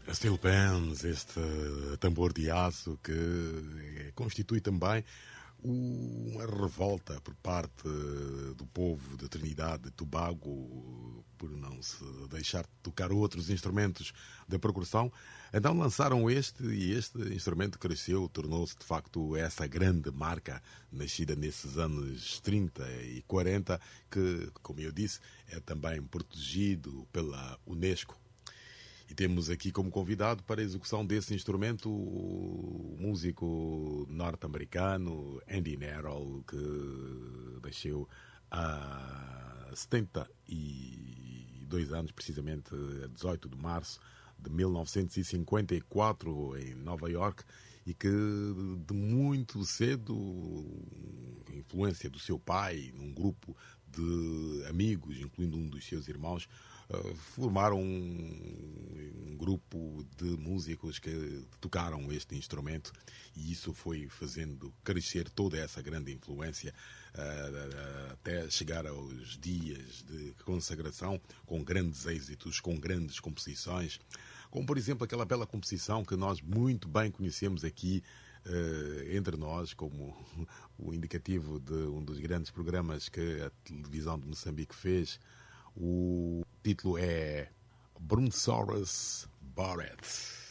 Steel Pans, este tambor de aço que constitui também uma revolta por parte do povo de Trinidade e Tobago por não se deixar de tocar outros instrumentos da percussão. Então lançaram este e este instrumento cresceu, tornou-se de facto essa grande marca nascida nesses anos 30 e 40 que, como eu disse, é também protegido pela Unesco. E temos aqui como convidado para a execução desse instrumento o músico norte-americano Andy Narroll, que nasceu há 72 anos, precisamente a 18 de março de 1954, em Nova York, e que de muito cedo, influência do seu pai, num grupo de amigos, incluindo um dos seus irmãos, formaram um grupo de músicos que tocaram este instrumento e isso foi fazendo crescer toda essa grande influência até chegar aos dias de consagração com grandes êxitos, com grandes composições, como por exemplo aquela bela composição que nós muito bem conhecemos aqui entre nós, como o indicativo de um dos grandes programas que a televisão de Moçambique fez. O título é Brontosaurus Barrett.